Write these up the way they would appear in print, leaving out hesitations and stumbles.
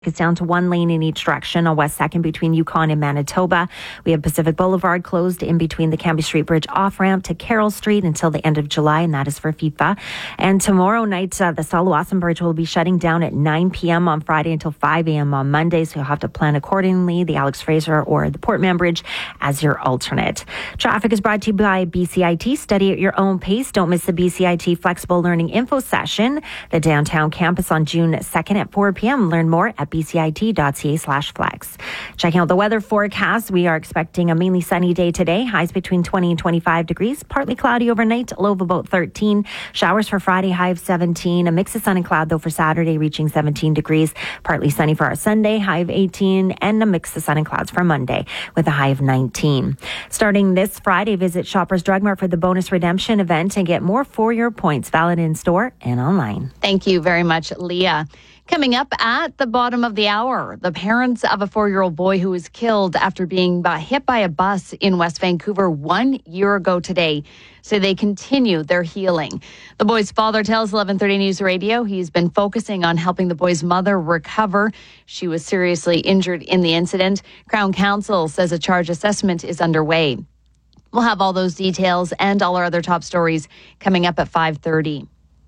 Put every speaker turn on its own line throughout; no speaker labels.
It's down to one lane in each direction on West 2nd between Yukon and Manitoba. We have Pacific Boulevard closed in between the Cambie Street Bridge off-ramp to Carroll Street until the end of July, and that is for FIFA. And tomorrow night, the Salawasan Bridge will be shutting down at 9 p.m. on Friday until 5 a.m. on Monday, so you'll have to plan accordingly. The Alex Fraser or the Port Mann Bridge as your alternate. Traffic is brought to you by BCIT. Study at your own pace. Don't miss the BCIT Flexible Learning Info Session, the downtown campus on June 2nd at 4 p.m. Learn more at bcit.ca/flex. Checking out the weather forecast, we are expecting a mainly sunny day today. Highs between 20 and 25 degrees. Partly cloudy overnight, low of about 13. Showers for Friday, high of 17. A mix of sun and cloud, though, for Saturday, reaching 17 degrees. Partly sunny for our Sunday, high of 18. And a mix of sun and clouds for Monday, with a high of 19. Starting this Friday, visit Shoppers Drug Mart for the bonus redemption event and get more for your points, valid in store and online.
Thank you very much, Leah. Coming up at the bottom of the hour, the parents of a 4-year-old boy who was killed after being hit by a bus in West Vancouver 1 year ago today say they continue their healing. The boy's father tells 1130 News Radio he's been focusing on helping the boy's mother recover. She was seriously injured in the incident. Crown Counsel says a charge assessment is underway. We'll have all those details and all our other top stories coming up at 5:30.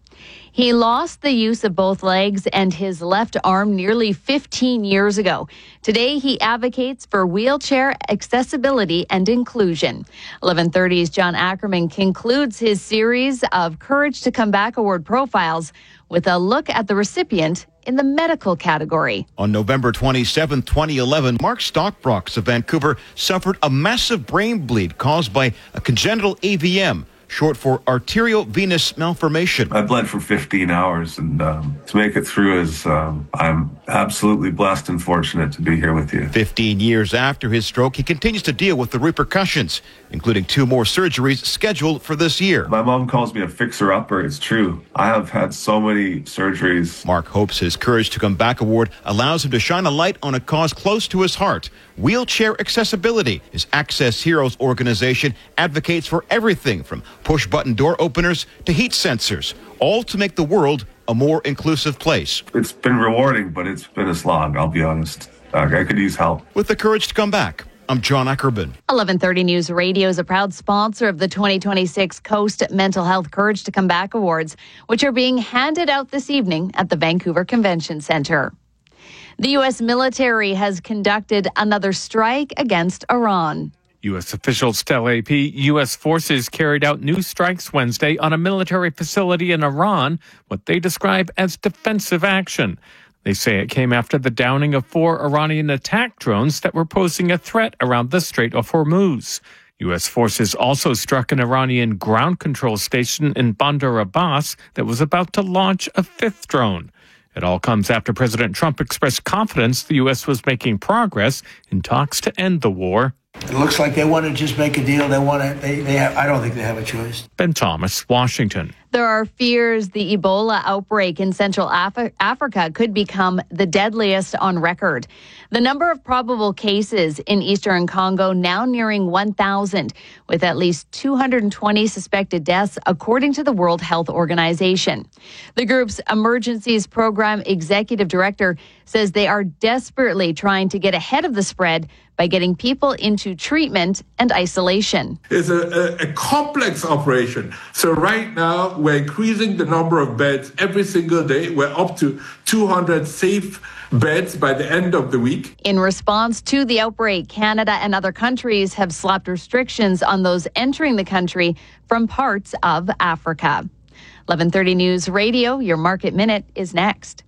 He lost the use of both legs and his left arm nearly 15 years ago. Today, he advocates for wheelchair accessibility and inclusion. 1130's John Ackerman concludes his series of Courage to Come Back Award profiles with a look at the recipient in the medical category.
On November 27, 2011, Mark Stockbrooks of Vancouver suffered a massive brain bleed caused by a congenital AVM, short for arteriovenous malformation.
I bled for 15 hours, and to make it through I'm absolutely blessed and fortunate to be here with you.
15 years after his stroke, he continues to deal with the repercussions, including 2 more surgeries scheduled for this year.
My mom calls me a fixer-upper. It's true. I have had so many surgeries.
Mark hopes his Courage to Come Back award allows him to shine a light on a cause close to his heart. Wheelchair accessibility. His Access Heroes organization advocates for everything from push-button door openers to heat sensors, all to make the world a more inclusive place.
It's been rewarding, but it's been a slog, I'll be honest. I could use help.
With the Courage to Come Back, I'm John Ackerman.
1130 News Radio is a proud sponsor of the 2026 Coast Mental Health Courage to Come Back Awards, which are being handed out this evening at the Vancouver Convention Centre. The U.S. military has conducted another strike against Iran.
U.S. officials tell AP U.S. forces carried out new strikes Wednesday on a military facility in Iran, what they describe as defensive action. They say it came after the downing of 4 Iranian attack drones that were posing a threat around the Strait of Hormuz. U.S. forces also struck an Iranian ground control station in Bandar Abbas that was about to launch a 5th drone. It all comes after President Trump expressed confidence the U.S. was making progress in talks to end the war.
It looks like they want to just make a deal. I don't think they have a choice.
Ben Thomas, Washington.
There are fears the Ebola outbreak in Central Africa could become the deadliest on record. The number of probable cases in eastern Congo now nearing 1,000, with at least 220 suspected deaths, according to the World Health Organization. The group's Emergencies Program Executive Director says they are desperately trying to get ahead of the spread by getting people into treatment and isolation.
It's a complex operation. So right now, we're increasing the number of beds every single day. We're up to 200 safe beds by the end of the week.
In response to the outbreak, Canada and other countries have slapped restrictions on those entering the country from parts of Africa. 1130 News Radio, your Market Minute is next.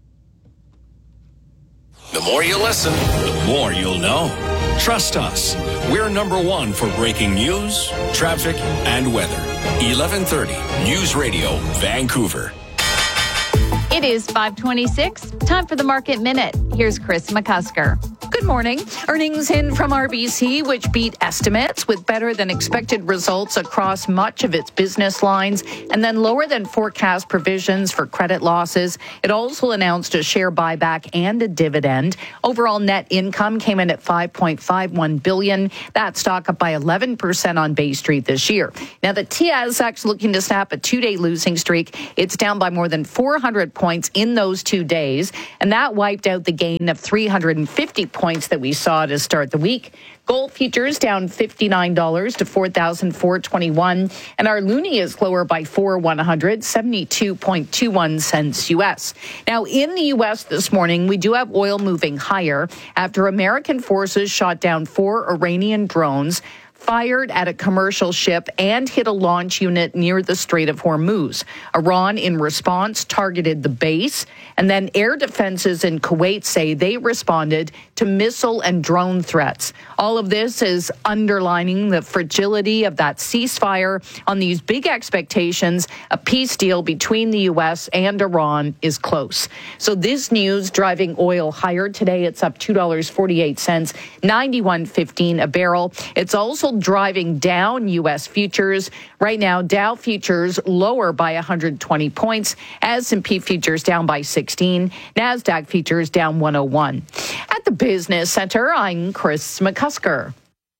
The more you listen, the more you'll know. Trust us. We're number 1 for breaking news, traffic, and weather. 1130 News Radio, Vancouver.
It is 5:26. Time for the Market Minute. Here's Chris McCusker.
Good morning. Earnings in from RBC, which beat estimates with better than expected results across much of its business lines, and then lower than forecast provisions for credit losses. It also announced a share buyback and a dividend. Overall net income came in at $5.51 billion. That stock up by 11% on Bay Street this year. Now, the TSX looking to snap a two-day losing streak. It's down by more than 400 points in those 2 days, and that wiped out the gain of 350 points that we saw to start the week. Gold futures down $59 to $4,421, and our loonie is lower by 100, 72.21 cents U.S. Now, in the U.S. this morning, we do have oil moving higher after American forces shot down 4 Iranian drones, fired at a commercial ship, and hit a launch unit near the Strait of Hormuz. Iran, in response, targeted the base, and then air defenses in Kuwait say they responded to missile and drone threats. All of this is underlining the fragility of that ceasefire on these big expectations. A peace deal between the U.S. and Iran is close. So this news driving oil higher today. It's up $2.48, $91.15 a barrel. It's also driving down U.S. futures. Right now, Dow futures lower by 120 points. S&P futures down by 16. NASDAQ futures down 101. At the Business Center, I'm Chris McCusker.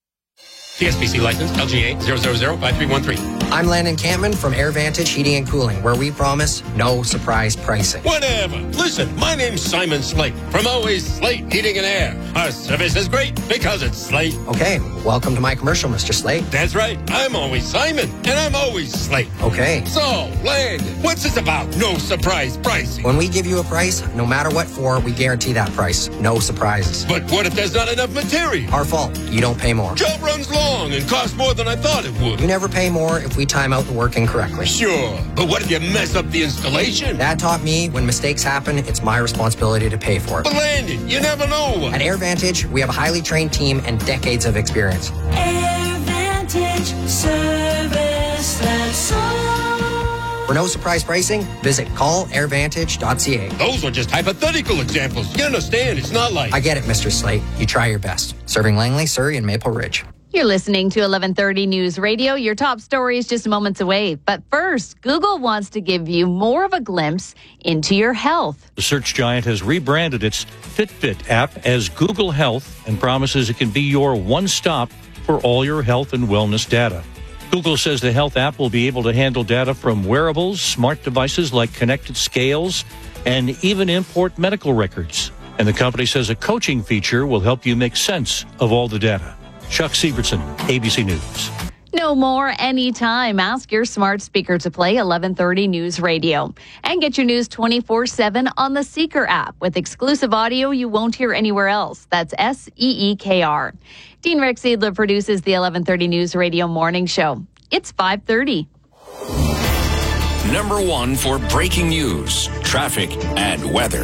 TSPC license LGA 0005313.
I'm Landon Campman from AirVantage Heating and Cooling, where we promise no surprise pricing.
Whatever. Listen, my name's Simon Slate from Always Slate Heating and Air. Our service is great because it's Slate.
Okay, welcome to my commercial, Mr. Slate.
That's right. I'm always Simon, and I'm always Slate.
Okay.
So, Landon, what's this about no surprise pricing?
When we give you a price, no matter what for, we guarantee that price. No surprises.
But what if there's not enough material?
Our fault. You don't pay more.
Job runs long and costs more than I thought it would.
You never pay more if we time out the work incorrectly.
Sure, but what if you mess up the installation?
That taught me when mistakes happen, it's my responsibility to pay for it.
But Landon, you never know.
At AirVantage, we have a highly trained team and decades of experience.
AirVantage, service that's all.
For no surprise pricing, visit callairvantage.ca.
Those are just hypothetical examples. You understand, it's not like...
I get it, Mr. Slate. You try your best. Serving Langley, Surrey, and Maple Ridge.
You're listening to 1130 News Radio. Your top story is just moments away. But first, Google wants to give you more of a glimpse into your health.
The search giant has rebranded its Fitbit app as Google Health and promises it can be your one-stop for all your health and wellness data. Google says the health app will be able to handle data from wearables, smart devices like connected scales, and even import medical records. And the company says a coaching feature will help you make sense of all the data. Chuck Sievertson, ABC News.
No more anytime. Ask your smart speaker to play 1130 News Radio. And get your news 24/7 on the Seeker app with exclusive audio you won't hear anywhere else. That's SEEKR. Dean Rick-Seidler produces the 1130 News Radio Morning Show. It's 5:30.
Number one for breaking news, traffic, and weather.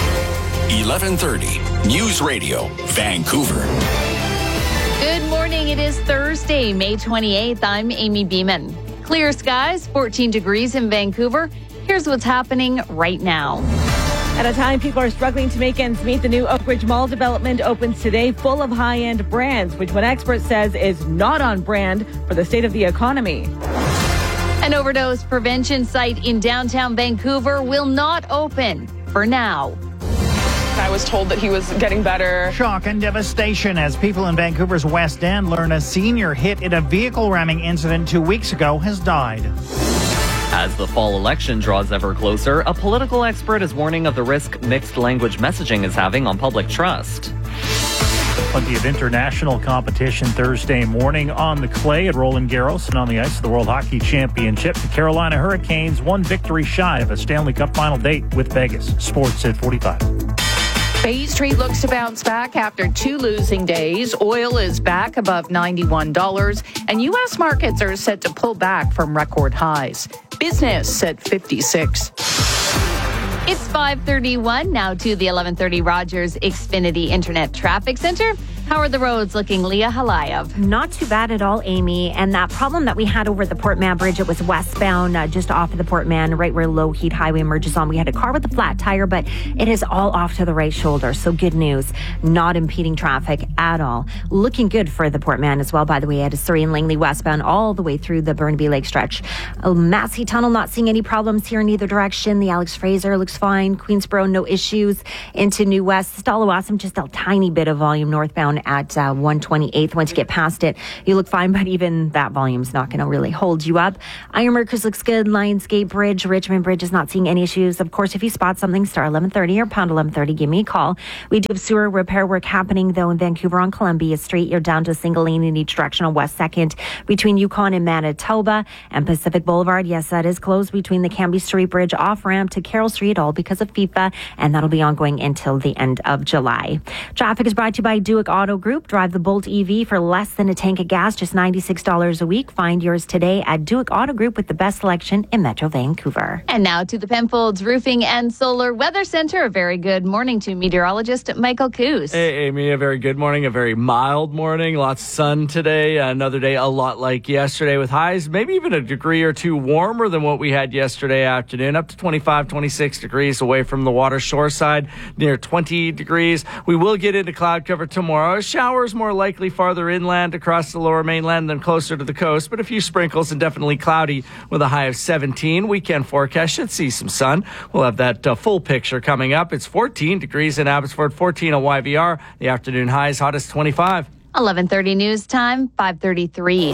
1130 News Radio, Vancouver.
Good morning. It is Thursday, May 28th. I'm Amy Beeman. Clear skies, 14 degrees in Vancouver. Here's what's happening right now.
At a time people are struggling to make ends meet, the new Oakridge Mall development opens today, full of high-end brands, which one expert says is not on brand for the state of the economy.
An overdose prevention site in downtown Vancouver will not open for now.
I was told that he was getting better.
Shock and devastation as people in Vancouver's West End learn a senior hit in a vehicle ramming incident 2 weeks ago has died.
As the fall election draws ever closer, a political expert is warning of the risk mixed language messaging is having on public trust.
Plenty of international competition Thursday morning on the clay at Roland Garros and on the ice of the World Hockey Championship. The Carolina Hurricanes one victory shy of a Stanley Cup final date with Vegas. Sports at 45.
Bay Street looks to bounce back after 2 losing days. Oil is back above $91, and U.S. markets are set to pull back from record highs. Business at 56.
It's 5:31 now to the 1130 Rogers Xfinity Internet Traffic Center. How are the roads looking, Leah Halayev?
Not too bad at all, Amy. And that problem that we had over the Port Mann Bridge, it was westbound, just off of the Port Mann, right where Low Heat Highway merges on. We had a car with a flat tire, but it is all off to the right shoulder. So good news, not impeding traffic at all. Looking good for the Port Mann as well, by the way. At a Surrey and Langley westbound all the way through the Burnaby Lake stretch. Massey Tunnel, not seeing any problems here in either direction. The Alex Fraser looks fine. Queensboro, no issues. Into New West. Stallawasam, just a tiny bit of volume northbound at 128th. Once you get past it, you look fine, but even that volume's not going to really hold you up. Ironworkers looks good. Lionsgate Bridge, Richmond Bridge is not seeing any issues. Of course, if you spot something, star 1130 or pound 1130, give me a call. We do have sewer repair work happening, though, in Vancouver on Columbia Street. You're down to a single lane in each direction on West 2nd between Yukon and Manitoba. And Pacific Boulevard, yes, that is closed between the Cambie Street Bridge off-ramp to Carroll Street, all because of FIFA, and that'll be ongoing until the end of July. Traffic is brought to you by Duick Auto Group. Drive the Bolt EV for less than a tank of gas, just $96 a week. Find yours today at Duick Auto Group with the best selection in Metro Vancouver.
And now to the Penfolds Roofing and Solar Weather Center. A very good morning to meteorologist Michael Coos.
Hey, Amy, a very good morning, a very mild morning. Lots of sun today. Another day a lot like yesterday with highs, maybe even a degree or two warmer than what we had yesterday afternoon, up to 25, 26 degrees away from the water shore side, near 20 degrees. We will get into cloud cover tomorrow. Showers more likely farther inland across the lower mainland than closer to the coast, but a few sprinkles and definitely cloudy with a high of 17. Weekend forecast should see some sun. We'll have that full picture coming up. It's 14 degrees in Abbotsford, 14 at YVR. The afternoon high is hottest 25.
11:30 news time, 5:33.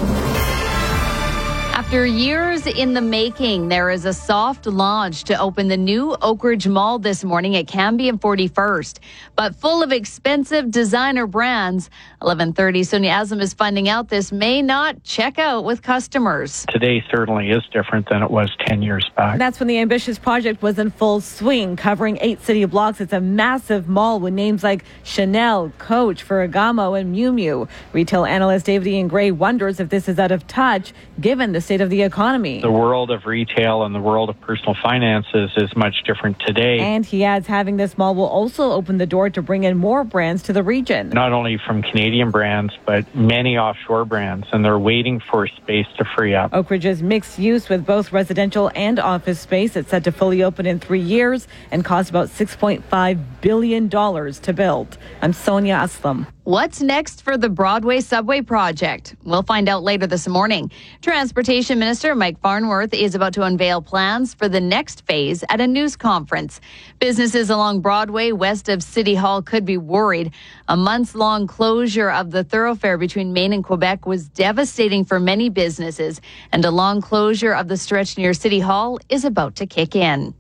After years in the making, there is a soft launch to open the new Oakridge Mall this morning at Cambie and 41st, but full of expensive designer brands. 11:30, Sonia Aslam is finding out this may not check out with customers.
Today certainly is different than it was 10 years back.
That's when the ambitious project was in full swing, covering 8 city blocks. It's a massive mall with names like Chanel, Coach, Ferragamo, and Miu Miu. Retail analyst David Ian Gray wonders if this is out of touch given the state of the economy.
The world of retail and the world of personal finances is much different today.
And he adds having this mall will also open the door to bring in more brands to the region.
Not only from Canadian brands, but many offshore brands, and they're waiting for space to free up.
Oakridge is mixed use with both residential and office space. It's set to fully open in 3 years and cost about $6.5 billion to build. I'm Sonia Aslam.
What's next for the Broadway subway project? We'll find out later this morning. Transportation Minister Mike Farnworth is about to unveil plans for the next phase at a news conference. Businesses along Broadway west of City Hall could be worried. A months-long closure of the thoroughfare between Maine and Quebec was devastating for many businesses, and a long closure of the stretch near City Hall is about to kick in.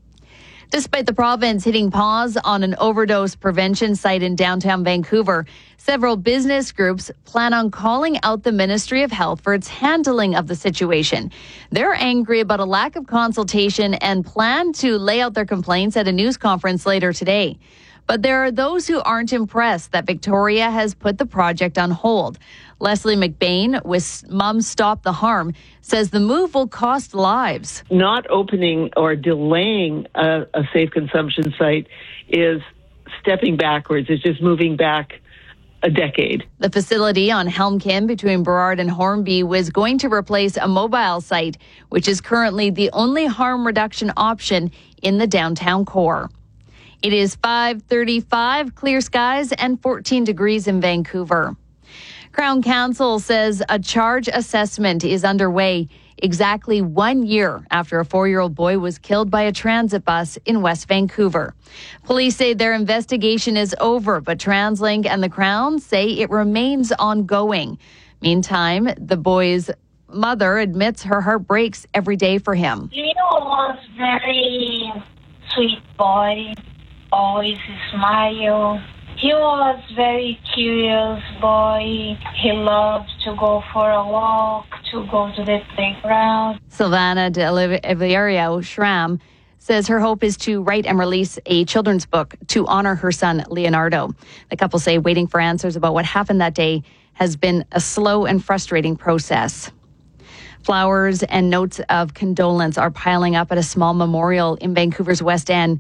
Despite the province hitting pause on an overdose prevention site in downtown Vancouver, several business groups plan on calling out the Ministry of Health for its handling of the situation. They're angry about a lack of consultation and plan to lay out their complaints at a news conference later today. But there are those who aren't impressed that Victoria has put the project on hold. Leslie McBain with Mums Stop the Harm says the move will cost lives.
Not opening or delaying a safe consumption site is stepping backwards. It's just moving back a decade.
The facility on Helmkin between Burrard and Hornby was going to replace a mobile site, which is currently the only harm reduction option in the downtown core. It is 5:35, clear skies and 14 degrees in Vancouver. Crown Counsel says a charge assessment is underway exactly 1 year after a 4-year-old boy was killed by a transit bus in West Vancouver. Police say their investigation is over, but TransLink and the Crown say it remains ongoing. Meantime, the boy's mother admits her heart breaks every day for him.
Leo was very sweet boy, always smile. He was very curious boy. He loved to go for a walk, to go to the playground.
Silvana de Oliveira Schramm says her hope is to write and release a children's book to honor her son, Leonardo. The couple say waiting for answers about what happened that day has been a slow and frustrating process. Flowers and notes of condolence are piling up at a small memorial in Vancouver's West End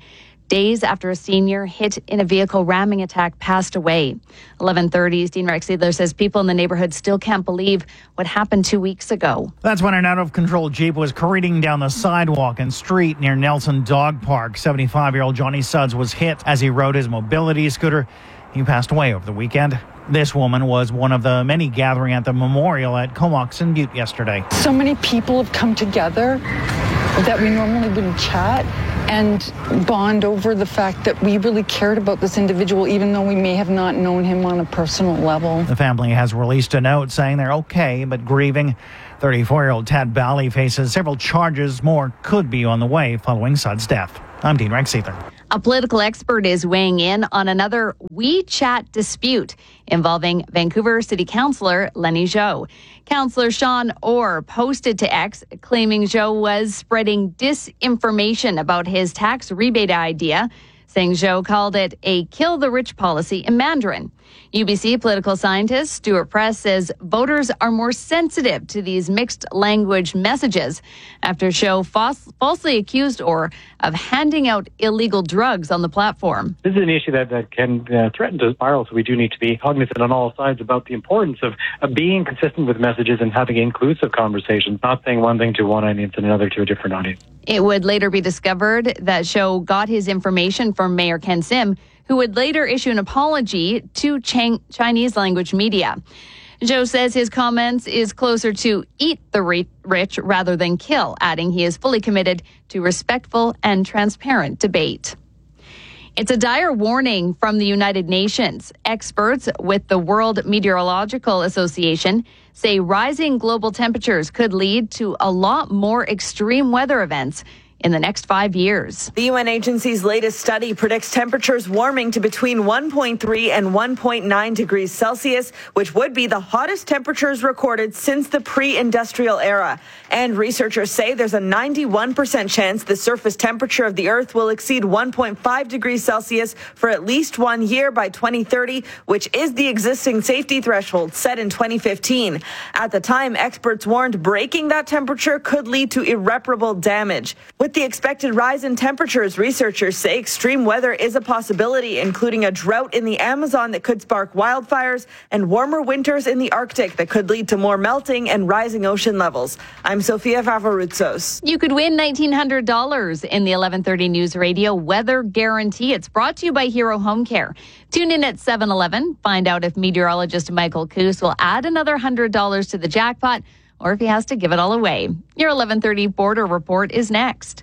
days after a senior hit in a vehicle ramming attack passed away. 11:30's Dean Rex Seidler says people in the neighborhood still can't believe what happened 2 weeks ago.
That's when an out-of-control Jeep was careening down the sidewalk and street near Nelson Dog Park. 75-year-old Johnny Sudds was hit as he rode his mobility scooter. He passed away over the weekend. This woman was one of the many gathering at the memorial at Comox and Butte yesterday.
So many people have come together that we normally wouldn't chat and bond over the fact that we really cared about this individual, even though we may have not known him on a personal level.
The family has released a note saying they're okay, but grieving. 34-year-old Tad Bally faces several charges. More could be on the way following Sudd's death. I'm Dean Rex Seidler.
A political expert is weighing in on another WeChat dispute involving Vancouver City Councillor Lenny Zhou. Councillor Sean Orr posted to X claiming Zhou was spreading disinformation about his tax rebate idea, saying Zhou called it a kill the rich policy in Mandarin. UBC political scientist Stuart Press says voters are more sensitive to these mixed language messages after Zhou falsely accused Orr of handing out illegal drugs on the platform.
This is an issue that can threaten to spiral, so we do need to be cognizant on all sides about the importance of being consistent with messages and having inclusive conversations, not saying one thing to one audience and another to a different audience.
It would later be discovered that Zhou got his information from Mayor Ken Sim, who would later issue an apology to Chinese language media. Zhou says his comments is closer to eat the rich rather than kill, adding he is fully committed to respectful and transparent debate. It's a dire warning from the United Nations. Experts with the World Meteorological Association say rising global temperatures could lead to a lot more extreme weather events in the next 5 years.
The UN agency's latest study predicts temperatures warming to between 1.3 and 1.9 degrees Celsius, which would be the hottest temperatures recorded since the pre-industrial era. And researchers say there's a 91% chance the surface temperature of the Earth will exceed 1.5 degrees Celsius for at least 1 year by 2030, which is the existing safety threshold set in 2015. At the time, experts warned breaking that temperature could lead to irreparable damage. With the expected rise in temperatures, researchers say extreme weather is a possibility, including a drought in the Amazon that could spark wildfires and warmer winters in the Arctic that could lead to more melting and rising ocean levels. I'm Sofia Favaroutsos.
You could win $1,900 in the 11:30 News Radio Weather Guarantee. It's brought to you by Hero Home Care. Tune in at 7:11. Find out if meteorologist Michael Coos will add another $100 to the jackpot, or if he has to give it all away. Your 11:30 Border Report is next.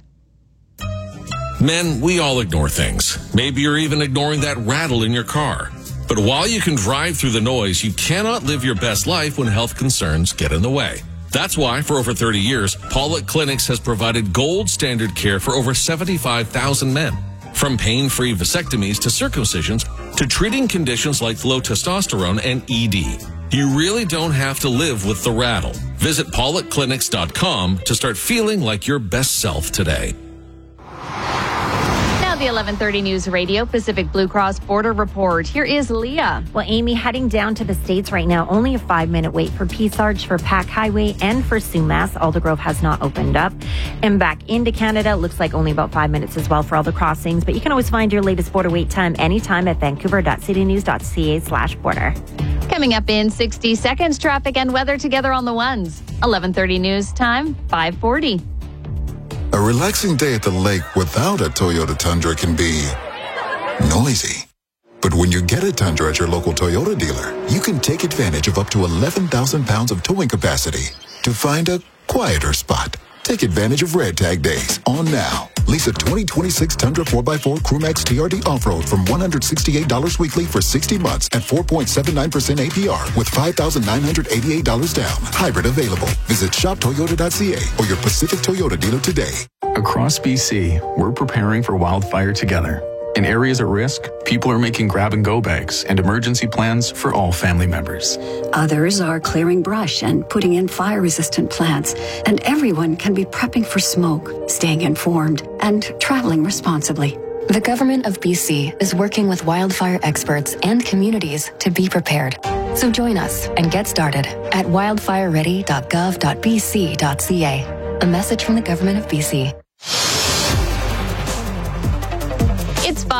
Men, we all ignore things. Maybe you're even ignoring that rattle in your car. But while you can drive through the noise, you cannot live your best life when health concerns get in the way. That's why, for over 30 years, Pollock Clinics has provided gold standard care for over 75,000 men. From pain-free vasectomies to circumcisions to treating conditions like low testosterone and ED. You really don't have to live with the rattle. Visit PollockClinics.com to start feeling like your best self today.
Now the 11:30 News Radio Pacific Blue Cross Border Report. Here is Leah.
Well, Amy, heading down to the States right now, only a 5-minute wait for Peace Arch, for Pack Highway, and for Sumas. Aldergrove has not opened up. And back into Canada, looks like only about 5 minutes as well for all the crossings. But you can always find your latest border wait time anytime at vancouver.citynews.ca/border.
Coming up in 60 seconds, traffic and weather together on the ones. 11:30 News Time, 5:40.
A relaxing day at the lake without a Toyota Tundra can be noisy. But when you get a Tundra at your local Toyota dealer, you can take advantage of up to 11,000 pounds of towing capacity to find a quieter spot. Take advantage of Red Tag Days on now. Lease a 2026 Tundra 4x4 Crewmax TRD Off-Road from $168 weekly for 60 months at 4.79% APR with $5,988 down. Hybrid available. Visit shoptoyota.ca or your Pacific Toyota dealer today.
Across BC, we're preparing for wildfire together. In areas at risk, people are making grab-and-go bags and emergency plans for all family members.
Others are clearing brush and putting in fire-resistant plants. And everyone can be prepping for smoke, staying informed, and traveling responsibly.
The Government of BC is working with wildfire experts and communities to be prepared. So join us and get started at wildfireready.gov.bc.ca. A message from the Government of BC.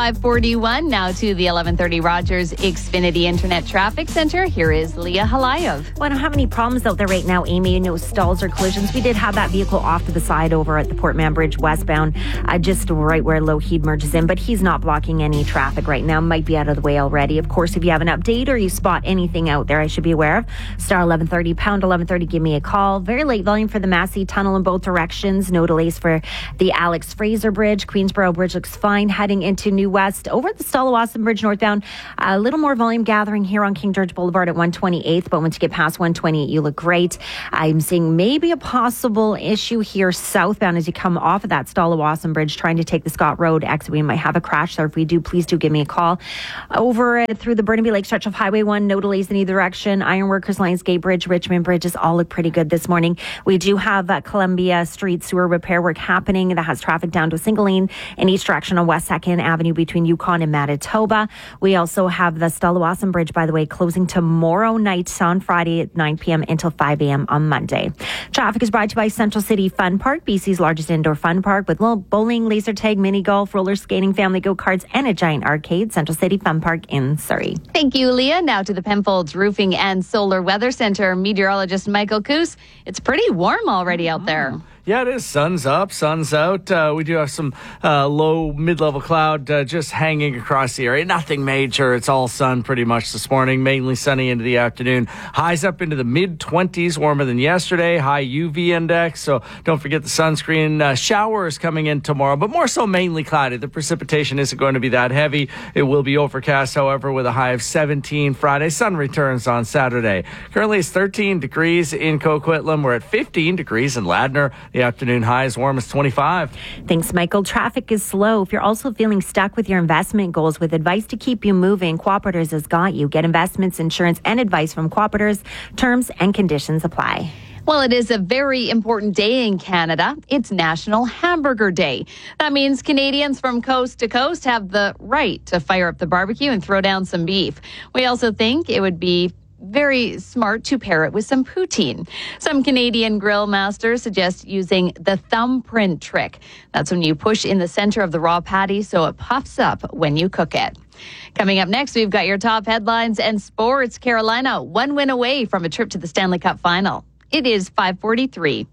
541 now to the 1130 Rogers Xfinity Internet Traffic Center. Here is Leah Halayev.
Well, I don't have any problems out there right now, Amy. No stalls or collisions. We did have that vehicle off to the side over at the Port Mann Bridge westbound, just right where Lougheed merges in, but he's not blocking any traffic right now. Might be out of the way already. Of course, if you have an update or you spot anything out there I should be aware of, star 1130, pound 1130, give me a call. Very late volume for the Massey Tunnel in both directions. No delays for the Alex Fraser Bridge. Queensboro Bridge looks fine heading into New West. Over at the Stalawasan Bridge northbound, a little more volume gathering here on King George Boulevard at 128th, but once you get past 128, you look great. I'm seeing maybe a possible issue here southbound as you come off of that Stalawasan Bridge trying to take the Scott Road exit. We might have a crash there. If we do, please do give me a call. Over through the Burnaby Lake stretch of Highway 1, no delays in either direction. Ironworkers, Lionsgate Bridge, Richmond Bridges all look pretty good this morning. We do have Columbia Street sewer repair work happening that has traffic down to a single lane in each direction on West 2nd Avenue between Yukon and Manitoba. We also have the Stalawasan Bridge, by the way, closing tomorrow night on Friday at 9 p.m. until 5 a.m. on Monday. Traffic is brought to you by Central City Fun Park, BC's largest indoor fun park with bowling, laser tag, mini golf, roller skating, family go-karts, and a giant arcade. Central City Fun Park in Surrey.
Thank you, Leah. Now to the Penfolds Roofing and Solar Weather Center. Meteorologist Michael Coos. It's pretty warm already out there.
Yeah, it is. Sun's up, sun's out. We do have some low, mid-level cloud just hanging across the area. Nothing major. It's all sun pretty much this morning, mainly sunny into the afternoon. Highs up into the mid-20s, warmer than yesterday. High UV index, so don't forget the sunscreen. Showers coming in tomorrow, but more so mainly cloudy. The precipitation isn't going to be that heavy. It will be overcast, however, with a high of 17 Friday. Sun returns on Saturday. Currently, it's 13 degrees in Coquitlam. We're at 15 degrees in Ladner. The afternoon high as warm as 25.
Thanks, Michael. Traffic is slow. If you're also feeling stuck with your investment goals, with advice to keep you moving, Cooperators has got you. Get investments, insurance, and advice from Cooperators. Terms and conditions apply.
Well, it is a very important day in Canada. It's National Hamburger Day. That means Canadians from coast to coast have the right to fire up the barbecue and throw down some beef. We also think it would be very smart to pair it with some poutine. Some Canadian grill masters suggest using the thumbprint trick. That's when you push in the center of the raw patty so it puffs up when you cook it. Coming up next, we've got your top headlines and sports. Carolina, one win away from a trip to the Stanley Cup final. It is 5:43.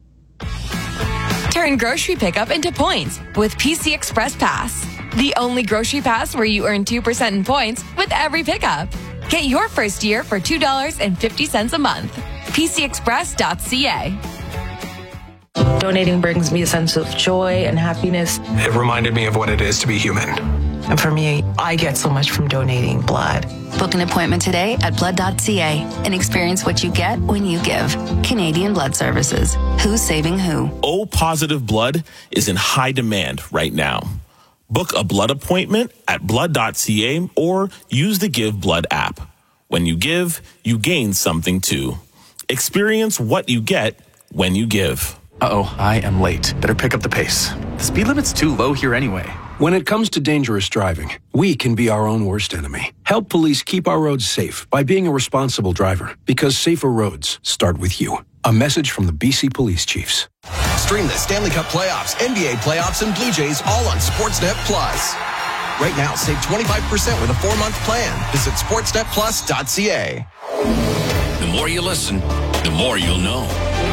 Turn grocery pickup into points with PC Express Pass. The only grocery pass where you earn 2% in points with every pickup. Get your first year for $2.50 a month. PCExpress.ca.
Donating brings me a sense of joy and happiness.
It reminded me of what it is to be human.
And for me, I get so much from donating blood.
Book an appointment today at blood.ca and experience what you get when you give. Canadian Blood Services. Who's saving who?
O positive blood is in high demand right now. Book a blood appointment at blood.ca or use the Give Blood app. When you give, you gain something too. Experience what you get when you give.
Uh-oh, I am late. Better pick up the pace. The speed limit's too low here anyway.
When it comes to dangerous driving, we can be our own worst enemy. Help police keep our roads safe by being a responsible driver, because safer roads start with you. A message from the BC Police Chiefs.
Stream the Stanley Cup playoffs, NBA playoffs, and Blue Jays all on Sportsnet Plus. Right now, save 25% with a 4-month plan. Visit sportsnetplus.ca.
The more you listen, the more you'll know.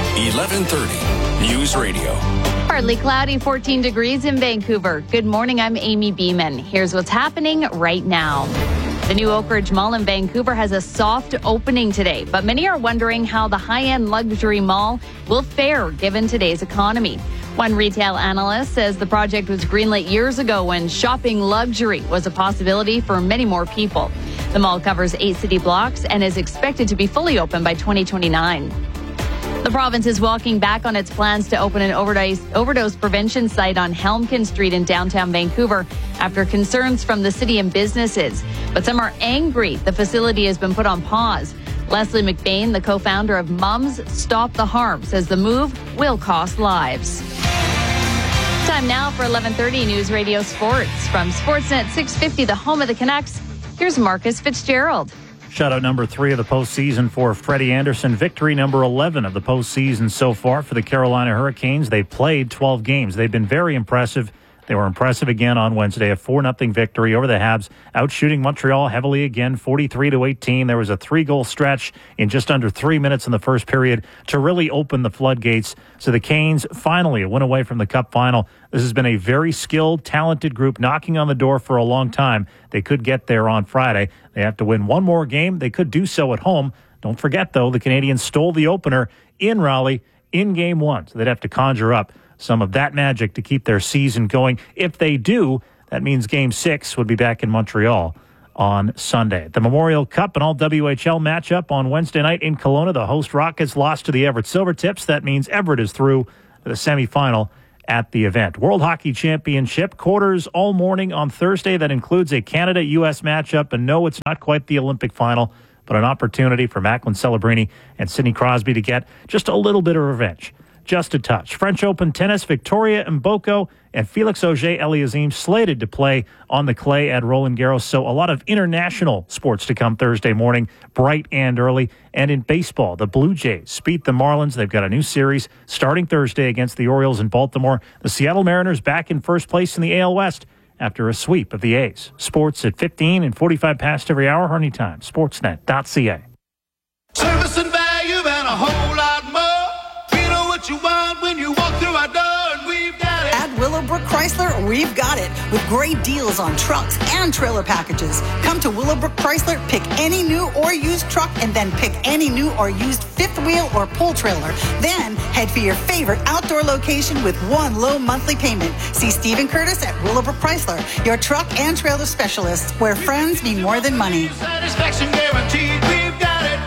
1130 News Radio.
Partly cloudy, 14 degrees in Vancouver. Good morning, I'm Amy Beeman. Here's what's happening right now. The new Oak Ridge Mall in Vancouver has a soft opening today, but many are wondering how the high-end luxury mall will fare given today's economy. One retail analyst says the project was greenlit years ago when shopping luxury was a possibility for many more people. The mall covers 8 city blocks and is expected to be fully open by 2029. The province is walking back on its plans to open an overdose prevention site on Helmkin Street in downtown Vancouver after concerns from the city and businesses. But some are angry the facility has been put on pause. Leslie McBain, the co-founder of Mums Stop the Harm, says the move will cost lives. Time now for 1130 News Radio Sports. From Sportsnet 650, the home of the Canucks, here's Marcus Fitzgerald.
Shutout number 3 of the postseason for Freddie Anderson. Victory number 11 of the postseason so far for the Carolina Hurricanes. They played 12 games. They've been very impressive They were impressive again on Wednesday, a 4-0 victory over the Habs, outshooting Montreal heavily again, 43-18. There was a 3-goal stretch in just under 3 minutes in the first period to really open the floodgates. So the Canes finally went away from the Cup final. This has been a very skilled, talented group knocking on the door for a long time. They could get there on Friday. They have to win one more game. They could do so at home. Don't forget, though, the Canadiens stole the opener in Raleigh in Game 1. So they'd have to conjure up some of that magic to keep their season going. If they do, that means Game 6 would be back in Montreal on Sunday. The Memorial Cup, an all-WHL matchup on Wednesday night in Kelowna. The host Rockets lost to the Everett Silvertips. That means Everett is through to the semifinal at the event. World Hockey Championship quarters all morning on Thursday. That includes a Canada-U.S. matchup. And no, it's not quite the Olympic final, but an opportunity for Macklin Celebrini and Sidney Crosby to get just a little bit of revenge. Just a touch. French Open tennis, Victoria Mboko and Felix Auger-Aliassime slated to play on the clay at Roland Garros. So a lot of international sports to come Thursday morning, bright and early. And in baseball, the Blue Jays beat the Marlins. They've got a new series starting Thursday against the Orioles in Baltimore. The Seattle Mariners back in first place in the AL West after a sweep of the A's. Sports at 15 and 45 past every hour, or anytime. Sportsnet.ca.
Service and value and a whole lot more. We know what you want when you walk through our door, and we've got it.
At Willowbrook Chrysler, we've got it. With great deals on trucks and trailer packages. Come to Willowbrook Chrysler, pick any new or used truck, and then pick any new or used fifth wheel or pull trailer. Then head for your favorite outdoor location with one low monthly payment. See Stephen Curtis at Willowbrook Chrysler, your truck and trailer specialists, where friends mean more than money.
Satisfaction guaranteed, we've got it.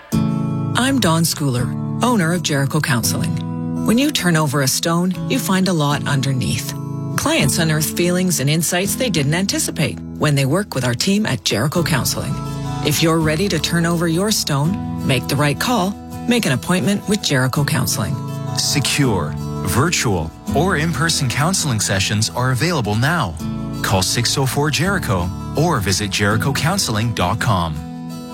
I'm Dawn Schooler, owner of Jericho Counseling. When you turn over a stone, you find a lot underneath. Clients unearth feelings and insights they didn't anticipate when they work with our team at Jericho Counseling. If you're ready to turn over your stone, make the right call, make an appointment with Jericho Counseling.
Secure, virtual, or in-person counseling sessions are available now. Call 604-JERICHO or visit jerichocounseling.com.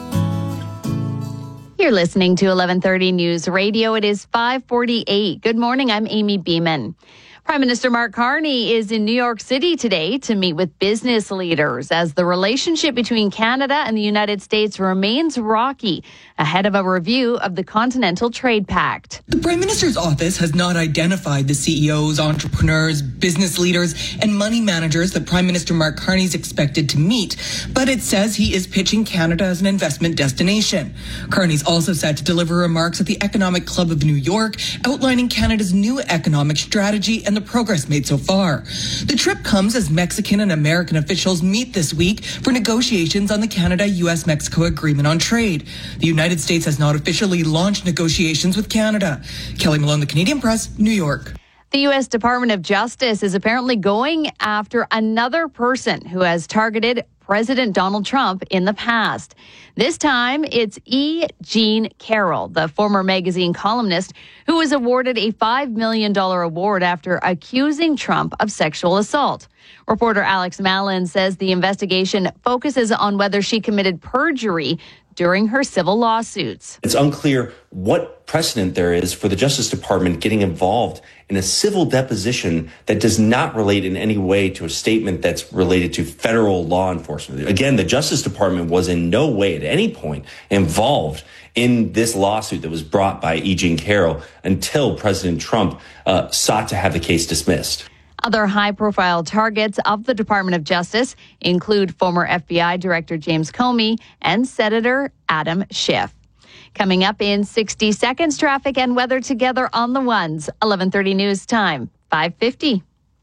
You're listening to 1130 News Radio. It is 5:48. Good morning. I'm Amy Beeman. Prime Minister Mark Carney is in New York City today to meet with business leaders as the relationship between Canada and the United States remains rocky ahead of a review of the Continental Trade Pact.
The Prime Minister's office has not identified the CEOs, entrepreneurs, business leaders, and money managers that Prime Minister Mark Carney is expected to meet, but it says he is pitching Canada as an investment destination. Carney's also set to deliver remarks at the Economic Club of New York, outlining Canada's new economic strategy and the progress made so far. The trip comes as Mexican and American officials meet this week for negotiations on the Canada-U.S.-Mexico Agreement on Trade. The United States has not officially launched negotiations with Canada. Kelly Malone, The Canadian Press, New York.
The U.S. Department of Justice is apparently going after another person who has targeted President Donald Trump in the past. This time, it's E. Jean Carroll, the former magazine columnist, who was awarded a $5 million award after accusing Trump of sexual assault. Reporter Alex Mallon says the investigation focuses on whether she committed perjury during her civil lawsuits.
It's unclear what precedent there is for the Justice Department getting involved in a civil deposition that does not relate in any way to a statement that's related to federal law enforcement. Again, the Justice Department was in no way at any point involved in this lawsuit that was brought by E. Jean Carroll until President Trump sought to have the case dismissed.
Other high-profile targets of the Department of Justice include former FBI Director James Comey and Senator Adam Schiff. Coming up in 60 seconds, traffic and weather together on the ones. 11:30 news time, 5:50.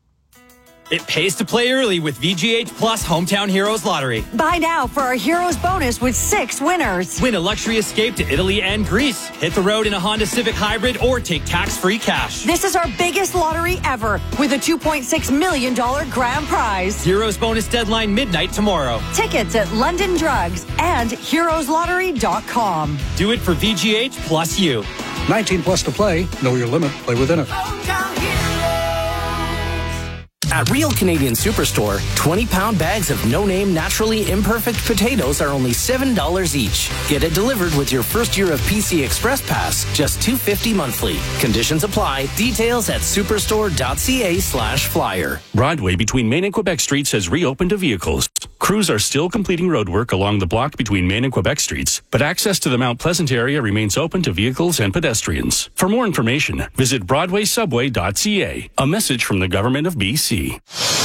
It pays to play early with VGH Plus Hometown Heroes Lottery.
Buy now for our Heroes bonus with 6 winners.
Win a luxury escape to Italy and Greece. Hit the road in a Honda Civic Hybrid or take tax-free cash.
This is our biggest lottery ever with a $2.6 million grand prize.
Heroes bonus deadline midnight tomorrow.
Tickets at London Drugs and heroeslottery.com.
Do it for VGH plus you.
19 plus to play. Know your limit. Play within it.
At Real Canadian Superstore, 20-pound bags of no-name, naturally imperfect potatoes are only $7 each. Get it delivered with your first year of PC Express Pass, just $2.50 monthly. Conditions apply. Details at superstore.ca/flyer.
Broadway between Main and Quebec Streets has reopened to vehicles. Crews are still completing roadwork along the block between Main and Quebec Streets, but access to the Mount Pleasant area remains open to vehicles and pedestrians. For more information, visit broadwaysubway.ca. A message from the Government of BC.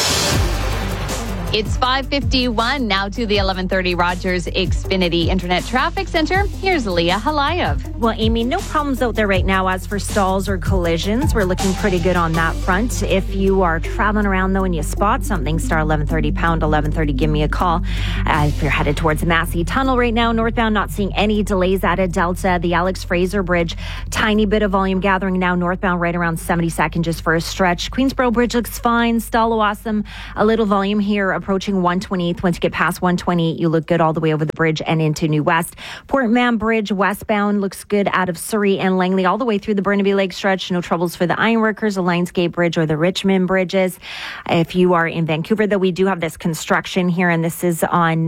It's 5:51 now to the 11:30 Rogers Xfinity Internet Traffic Center. Here's Leah Halayev.
Well, Amy, no problems out there right now as for stalls or collisions. We're looking pretty good on that front. If you are traveling around, though, and you spot something, star 1130, pound 1130, give me a call. If you're headed towards the Massey Tunnel right now, northbound, not seeing any delays at Delta. The Alex Fraser Bridge, tiny bit of volume gathering now northbound, right around 72nd just for a stretch. Queensboro Bridge looks fine. Stallawasam, a little volume here approaching 128th. Once you get past 128, you look good all the way over the bridge and into New West. Port Mann Bridge westbound looks good out of Surrey and Langley all the way through the Burnaby Lake stretch. No troubles for the Ironworkers, the Lionsgate Bridge, or the Richmond bridges. If you are in Vancouver, though, we do have this construction here, and this is on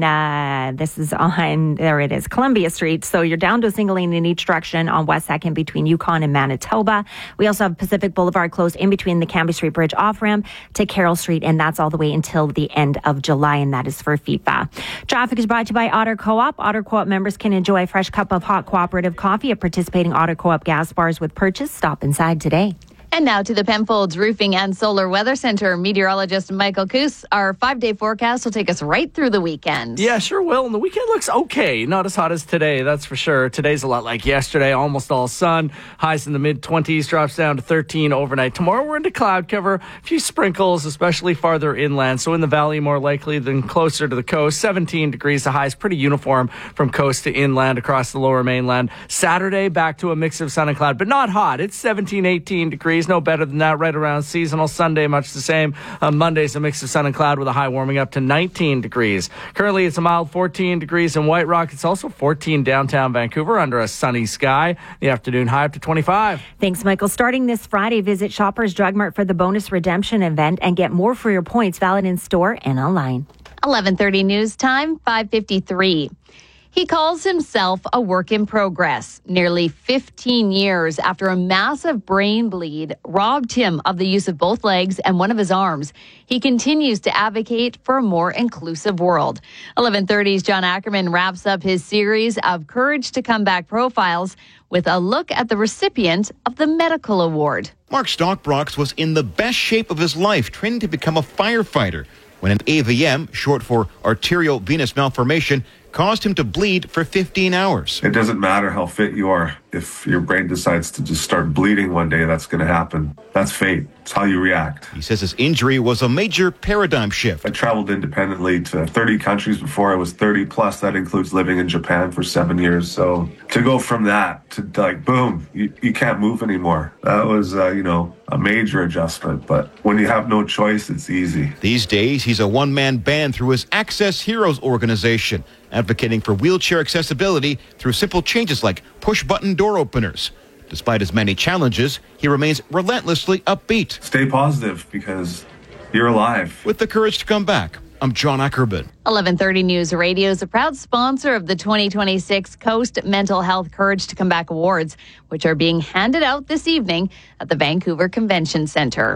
there it is, Columbia Street. So you're down to a single lane in each direction on West 2nd between Yukon and Manitoba. We also have Pacific Boulevard closed in between the Cambie Street Bridge off-ramp to Carroll Street, and that's all the way until the end of July, and that is for FIFA. Traffic is brought to you by Otter Co-op. Otter Co-op members can enjoy a fresh cup of hot cooperative coffee at participating Otter Co-op gas bars with purchase. Stop inside today.
And now to the Penfolds Roofing and Solar Weather Center. Meteorologist Michael Coos. Our 5-day forecast will take us right through the weekend.
Yeah, sure will. And the weekend looks okay. Not as hot as today, that's for sure. Today's a lot like yesterday. Almost all sun. Highs in the mid-20s, drops down to 13 overnight. Tomorrow we're into cloud cover. A few sprinkles, especially farther inland. So in the valley, more likely than closer to the coast. 17 degrees. The highs pretty uniform from coast to inland across the lower mainland. Saturday, back to a mix of sun and cloud, but not hot. It's 17, 18 degrees. No better than that, right around seasonal. Sunday, much the same. Monday's a mix of sun and cloud with a high warming up to 19 degrees. Currently, it's a mild 14 degrees in White Rock. It's also 14 downtown Vancouver under a sunny sky. The afternoon high up to 25.
Thanks, Michael. Starting this Friday, visit Shoppers Drug Mart for the bonus redemption event and get more for your points, valid in store and online.
11:30 news time, 5:53. He calls himself a work in progress. Nearly 15 years after a massive brain bleed robbed him of the use of both legs and one of his arms, he continues to advocate for a more inclusive world. 11:30's John Ackerman wraps up his series of Courage to Come Back profiles with a look at the recipient of the medical award.
Mark Stockbrox was in the best shape of his life, training to become a firefighter, when an AVM, short for arteriovenous malformation, caused him to bleed for 15 hours.
It doesn't matter how fit you are. If your brain decides to just start bleeding one day, that's going to happen. That's fate. It's how you react.
He says his injury was a major paradigm shift.
I traveled independently to 30 countries before I was 30 plus. That includes living in Japan for 7 years. So to go from that to like, boom, you can't move anymore. That was, a major adjustment. But when you have no choice, it's easy.
These days, he's a one-man band through his Access Heroes organization, advocating for wheelchair accessibility through simple changes like push-button door openers. Despite his many challenges, he remains relentlessly upbeat.
Stay positive because you're alive.
With the courage to come back, I'm John Ackerman.
11:30 News Radio is a proud sponsor of the 2026 Coast Mental Health Courage to Come Back Awards, which are being handed out this evening at the Vancouver Convention Centre.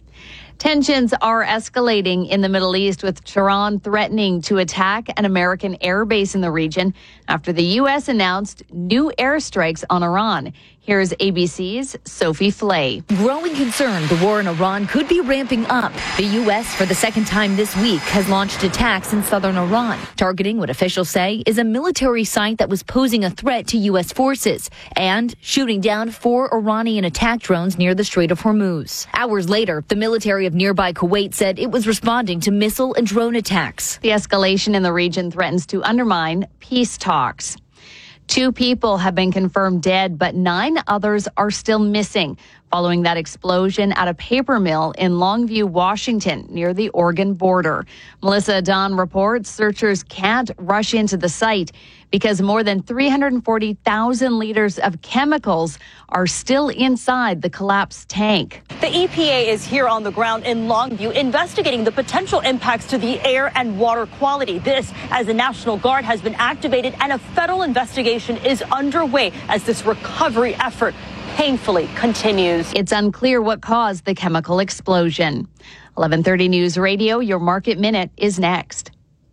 Tensions are escalating in the Middle East, with Tehran threatening to attack an American air base in the region after the U.S. announced new airstrikes on Iran. Here's ABC's Sophie Flay.
Growing concern the war in Iran could be ramping up. The U.S., for the second time this week, has launched attacks in southern Iran, targeting what officials say is a military site that was posing a threat to U.S. forces, and shooting down 4 Iranian attack drones near the Strait of Hormuz. Hours later, the military of nearby Kuwait said it was responding to missile and drone attacks.
The escalation in the region threatens to undermine peace talks. 2 people have been confirmed dead, but 9 others are still missing following that explosion at a paper mill in Longview, Washington, near the Oregon border. Melissa Dawn reports searchers can't rush into the site because more than 340,000 liters of chemicals are still inside the collapsed tank.
The EPA is here on the ground in Longview investigating the potential impacts to the air and water quality. This as the National Guard has been activated and a federal investigation is underway as this recovery effort painfully continues.
It's unclear what caused the chemical explosion. 11:30 News Radio, your Market Minute is next.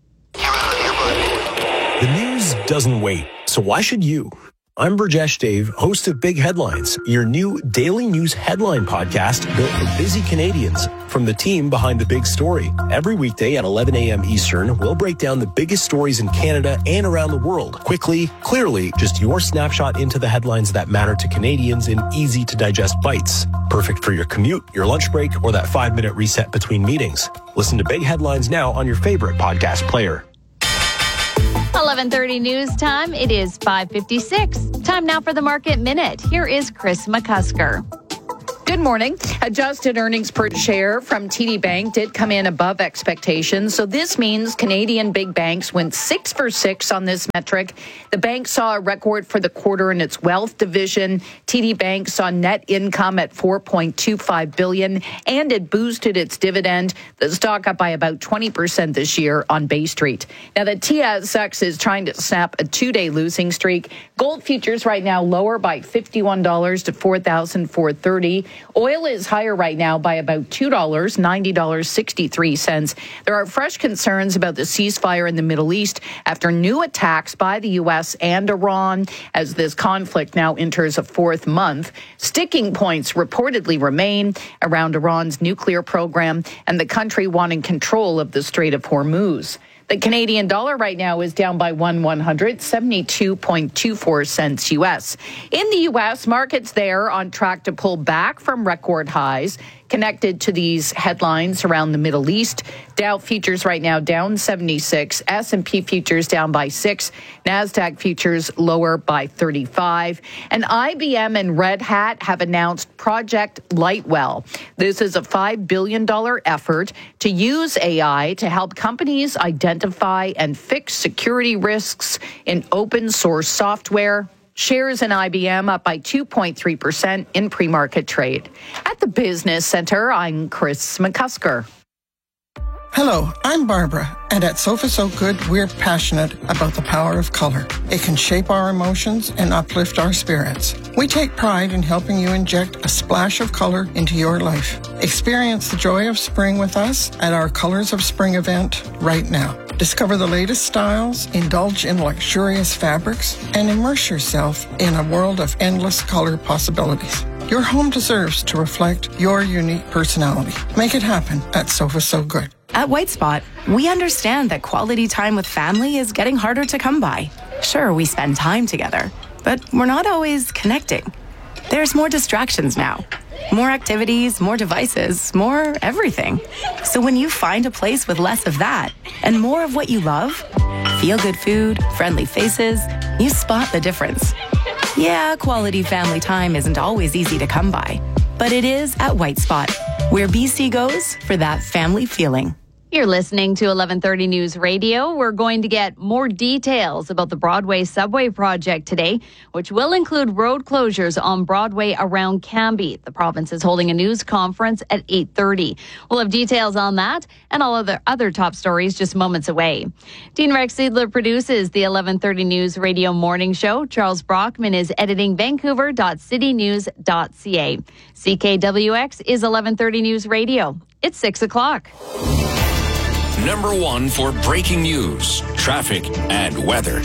The news doesn't wait, so why should you? I'm Burjesh Dave, host of Big Headlines, your new daily news headline podcast built for busy Canadians from the team behind the big story. Every weekday at 11 a.m. Eastern, we'll break down the biggest stories in Canada and around the world. Quickly, clearly, just your snapshot into the headlines that matter to Canadians in easy-to-digest bites. Perfect for your commute, your lunch break, or that 5-minute reset between meetings. Listen to Big Headlines now on your favorite podcast player.
11:30 news time. It is 5:56. Time now for the Market Minute. Here is Chris McCusker.
Good morning. Adjusted earnings per share from TD Bank did come in above expectations. So this means Canadian big banks went 6 for 6 on this metric. The bank saw a record for the quarter in its wealth division. TD Bank saw net income at $4.25 billion, and it boosted its dividend. The stock up by about 20% this year on Bay Street. Now, the TSX is trying to snap a 2-day losing streak. Gold futures right now lower by $51 to $4,430. Oil is higher right now by about $2, $90.63. There are fresh concerns about the ceasefire in the Middle East after new attacks by the U.S. and Iran as this conflict now enters a 4th month. Sticking points reportedly remain around Iran's nuclear program and the country wanting control of the Strait of Hormuz. The Canadian dollar right now is down by 1/100, 72.24 cents U.S. In the U.S., markets there on track to pull back from record highs. Connected to these headlines around the Middle East, Dow futures right now down 76, S&P futures down by 6, NASDAQ futures lower by 35. And IBM and Red Hat have announced Project Lightwell. This is a $5 billion effort to use AI to help companies identify and fix security risks in open source software. Shares in IBM up by 2.3% in pre-market trade. At the Business Center, I'm Chris McCusker.
Hello, I'm Barbara, and at Sofa So Good, we're passionate about the power of color. It can shape our emotions and uplift our spirits. We take pride in helping you inject a splash of color into your life. Experience the joy of spring with us at our Colors of Spring event right now. Discover the latest styles, indulge in luxurious fabrics, and immerse yourself in a world of endless color possibilities. Your home deserves to reflect your unique personality. Make it happen at Sofa So Good.
At White Spot, we understand that quality time with family is getting harder to come by. Sure, we spend time together, but we're not always connecting. There's more distractions now. More activities, more devices, more everything. So when you find a place with less of that and more of what you love, feel-good food, friendly faces, you spot the difference. Yeah, quality family time isn't always easy to come by, but it is at White Spot, where BC goes for that family feeling.
You're listening to 11:30 News Radio. We're going to get more details about the Broadway subway project today, which will include road closures on Broadway around Cambie. The province is holding a news conference at 8:30. We'll have details on that and all other top stories just moments away. Dean Rex Seidler produces the 11:30 News Radio morning show. Charles Brockman is editing Vancouver.citynews.ca. CKWX is 11:30 News Radio. It's 6 o'clock.
Number 1 for breaking news, traffic, and weather.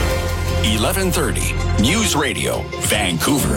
11:30 News Radio, Vancouver.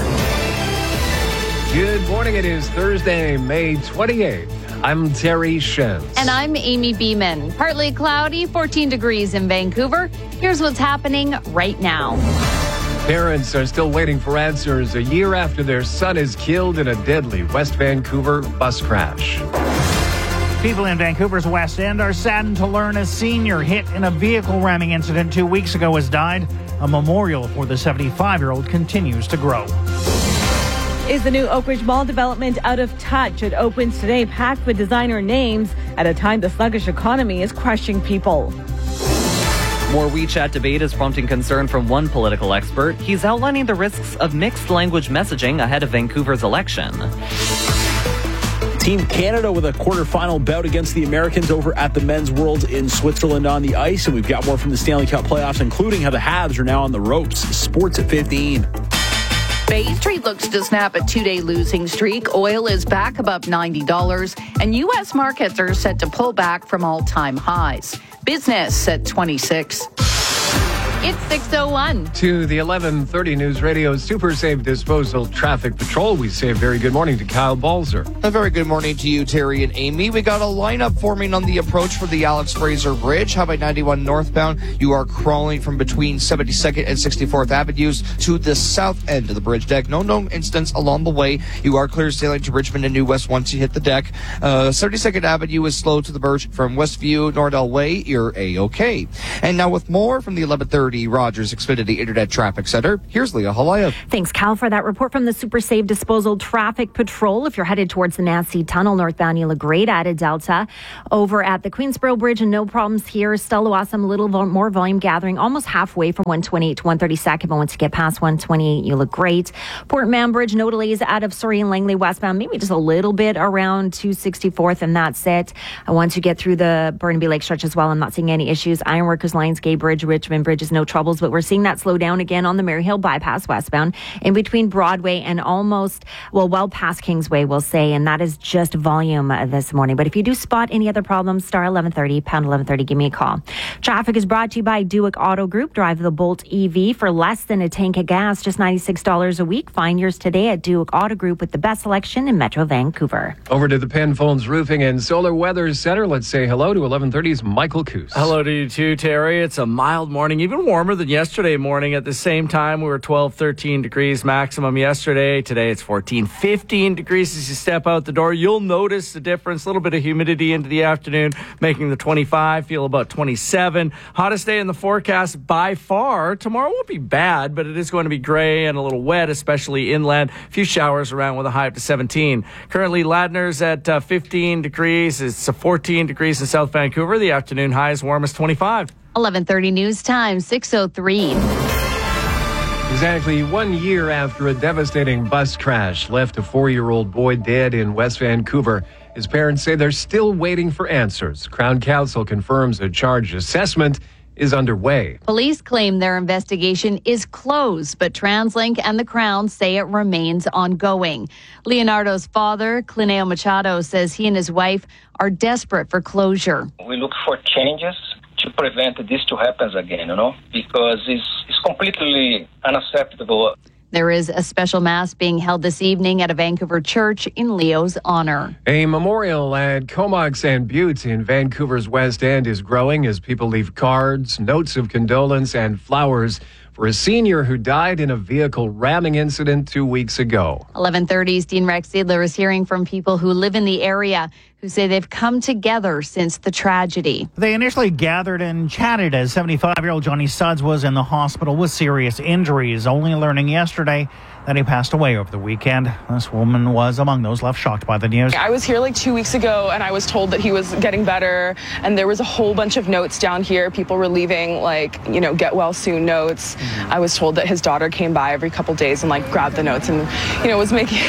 Good morning. It is Thursday, May 28th. I'm Terry Shens.
And I'm Amy Beeman. Partly cloudy, 14 degrees in Vancouver. Here's what's happening right now.
Parents are still waiting for answers a year after their son is killed in a deadly West Vancouver bus crash.
People in Vancouver's West End are saddened to learn a senior hit in a vehicle ramming incident 2 weeks ago has died. A memorial for the 75-year-old continues to grow.
Is the new Oak Ridge Mall development out of touch? It opens today, packed with designer names at a time the sluggish economy is crushing people.
More WeChat debate is prompting concern from one political expert. He's outlining the risks of mixed language messaging ahead of Vancouver's election.
Team Canada with a quarterfinal bout against the Americans over at the Men's Worlds in Switzerland on the ice. And we've got more from the Stanley Cup playoffs, including how the Habs are now on the ropes. Sports at 15.
Bay Street looks to snap a 2-day losing streak. Oil is back above $90, and U.S. markets are set to pull back from all-time highs. Business at 26.
It's 6:01.
To the 11:30 News Radio Super Safe Disposal Traffic Patrol, we say a very good morning to Kyle Balzer.
A very good morning to you, Terry and Amy. We got a lineup forming on the approach for the Alex Fraser Bridge. Highway 91 northbound, you are crawling from between 72nd and 64th Avenues to the south end of the bridge deck. No known incidents along the way. You are clear sailing to Richmond and New West once you hit the deck. 32nd Avenue is slow to the bridge from Westview, Nordell Way. You're A-OK. And now with more from the 11:30 Rogers Xfinity Internet Traffic Center, here's Leah Halaya.
Thanks, Cal, for that report from the Super Safe Disposal Traffic Patrol. If you're headed towards the Massey Tunnel, northbound, you look great at a Delta. Over at the Queensboro Bridge, and no problems here. Still awesome, a little more volume gathering, almost halfway from 128 to 132nd, but once you get past 128, you look great. Port Mann Bridge, no delays out of Surrey and Langley westbound, maybe just a little bit around 264th, and that's it. Once you get through the Burnaby Lake stretch as well, I'm not seeing any issues. Ironworkers, Lionsgate Bridge, Richmond Bridge is no troubles, but we're seeing that slow down again on the Maryhill bypass westbound in between Broadway and almost, well past Kingsway, we'll say, and that is just volume this morning. But if you do spot any other problems, star 1130, pound 1130, give me a call. Traffic is brought to you by Duick Auto Group. Drive the Bolt EV for less than a tank of gas, just $96 a week. Find yours today at Duick Auto Group with the best selection in Metro Vancouver.
Over to the Penfolds Roofing and Solar Weather Center. Let's say hello to 1130's Michael Coos.
Hello to you too, Terry. It's a mild morning, even warmer than yesterday morning. At the same time, we were 12, 13 degrees maximum yesterday. Today it's 14, 15 degrees as you step out the door. You'll notice the difference. A little bit of humidity into the afternoon, making the 25 feel about 27. Hottest day in the forecast by far. Tomorrow won't be bad, but it is going to be gray and a little wet, especially inland. A few showers around with a high up to 17. Currently, Ladner's at 15 degrees. It's 14 degrees in South Vancouver. The afternoon high is warm as 25.
11:30 News Time, 6:03.
Exactly 1 year after a devastating bus crash left a 4-year-old boy dead in West Vancouver, his parents say they're still waiting for answers. Crown Counsel confirms a charge assessment is underway.
Police claim their investigation is closed, but TransLink and the Crown say it remains ongoing. Leonardo's father, Clineo Machado, says he and his wife are desperate for closure.
We look for changes to prevent this to happen again, because it's completely unacceptable.
There is a special mass being held this evening at a Vancouver church in Leo's honor.
A memorial at Comox and Butte in Vancouver's West End is growing as people leave cards, notes of condolence, and flowers for a senior who died in a vehicle ramming incident 2 weeks ago.
11:30's Dean Rex Seidler is hearing from people who live in the area who say they've come together since the tragedy.
They initially gathered and chatted as 75-year-old Johnny Suds was in the hospital with serious injuries, only learning yesterday that he passed away over the weekend. This woman was among those left shocked by the news.
I was here like 2 weeks ago and I was told that he was getting better, and there was a whole bunch of notes down here. People were leaving get well soon notes. I was told that his daughter came by every couple days and grabbed the notes and was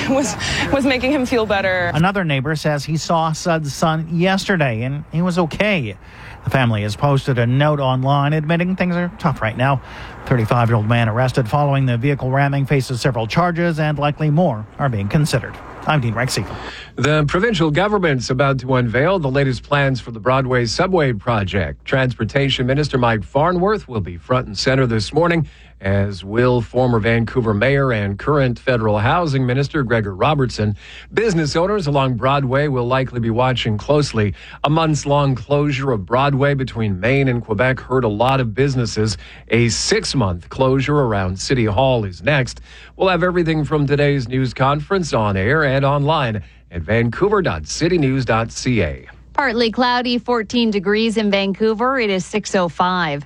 making him feel better.
Another neighbor says he saw Sud's son yesterday and he was okay. The family has posted a note online admitting things are tough right now. 35-year-old man arrested following the vehicle ramming faces several charges, and likely more are being considered. I'm Dean Rexy.
The provincial government's about to unveil the latest plans for the Broadway subway project. Transportation Minister Mike Farnworth will be front and center this morning, as will former Vancouver Mayor and current Federal Housing Minister Gregor Robertson. Business owners along Broadway will likely be watching closely. A months-long closure of Broadway between Maine and Quebec hurt a lot of businesses. A 6-month closure around City Hall is next. We'll have everything from today's news conference on air and online at vancouver.citynews.ca.
Partly cloudy, 14 degrees in Vancouver. It is 6:05.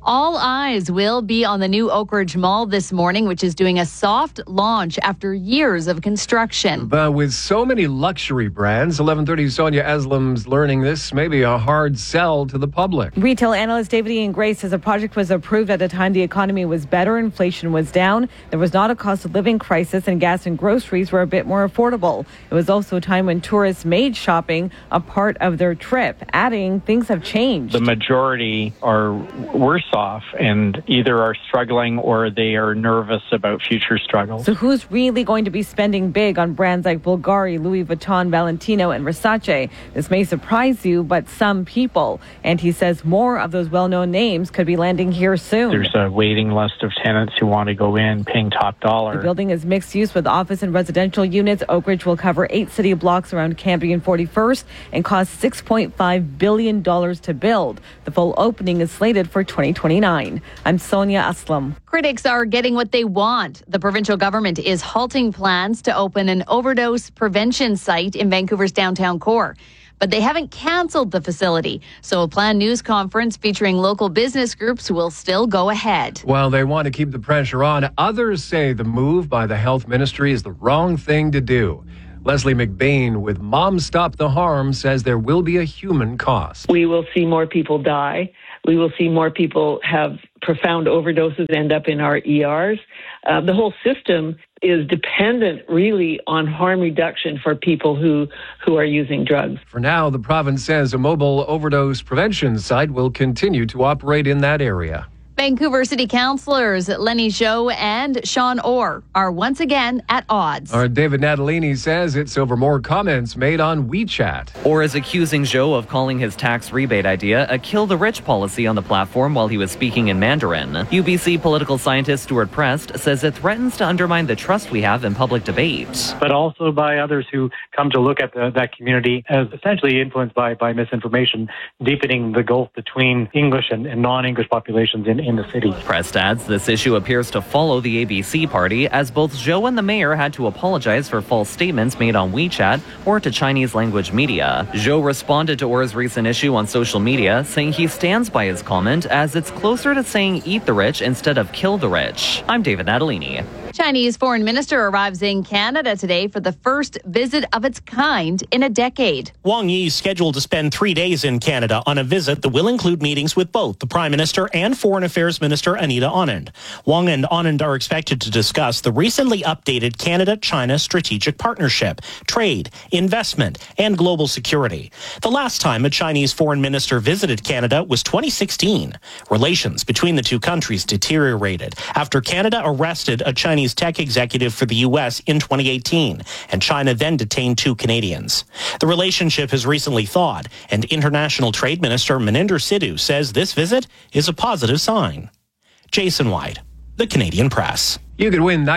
All eyes will be on the new Oak Ridge Mall this morning, which is doing a soft launch after years of construction.
But with so many luxury brands, 11:30 Sonia Eslam's learning this may be a hard sell to the public.
Retail analyst David Ian Gray says the project was approved at a time the economy was better, inflation was down, there was not a cost of living crisis, and gas and groceries were a bit more affordable. It was also a time when tourists made shopping a part of their trip, adding things have changed.
The majority are worse off and either are struggling or they are nervous about future struggles.
So who's really going to be spending big on brands like Bulgari, Louis Vuitton, Valentino, and Versace? This may surprise you, but some people. And he says more of those well-known names could be landing here soon.
There's a waiting list of tenants who want to go in paying top dollar.
The building is mixed use with office and residential units. Oak Ridge will cover 8 city blocks around Cambie and 41st and cost $6.5 billion to build. The full opening is slated for 2029. I'm Sonia Aslam.
Critics are getting what they want. The provincial government is halting plans to open an overdose prevention site in Vancouver's downtown core. But they haven't canceled the facility. So a planned news conference featuring local business groups will still go ahead.
While they want to keep the pressure on, others say the move by the health ministry is the wrong thing to do. Leslie McBain with Moms Stop the Harm says there will be a human cost.
We will see more people die. We will see more people have profound overdoses end up in our ERs. The whole system is dependent really on harm reduction for people who are using drugs.
For now, the province says a mobile overdose prevention site will continue to operate in that area.
Vancouver City Councillors Lenny Zhou and Sean Orr are once again at odds.
Our David Natalini says it's over more comments made on WeChat.
Orr is accusing Zhou of calling his tax rebate idea a kill-the-rich policy on the platform while he was speaking in Mandarin. UBC political scientist Stuart Prest says it threatens to undermine the trust we have in public debate.
But also by others who come to look at that community as essentially influenced by misinformation, deepening the gulf between English and non-English populations in the city.
Prest adds this issue appears to follow the ABC party, as both Zhou and the mayor had to apologize for false statements made on WeChat or to Chinese language media. Zhou responded to Orr's recent issue on social media, saying he stands by his comment as it's closer to saying eat the rich instead of kill the rich. I'm David Natalini.
Chinese foreign minister arrives in Canada today for the first visit of its kind in a decade.
Wang Yi is scheduled to spend 3 days in Canada on a visit that will include meetings with both the Prime Minister and Foreign Affairs Minister Anita Anand. Wang and Anand are expected to discuss the recently updated Canada-China strategic partnership, trade, investment, and global security. The last time a Chinese foreign minister visited Canada was 2016. Relations between the two countries deteriorated after Canada arrested a Chinese tech executive for the U.S. in 2018, and China then detained 2 Canadians. The relationship has recently thawed, and International Trade Minister Maninder Sidhu says this visit is a positive sign. Jason White, The Canadian Press.
You could win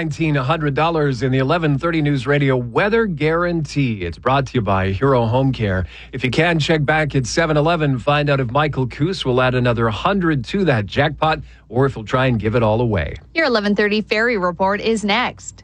$1,900 in the 11:30 News Radio Weather Guarantee. It's brought to you by Hero Home Care. If you can, check back at 7-Eleven. Find out if Michael Koos will add another 100 to that jackpot or if he'll try and give it all away.
Your 11:30 Ferry Report is next.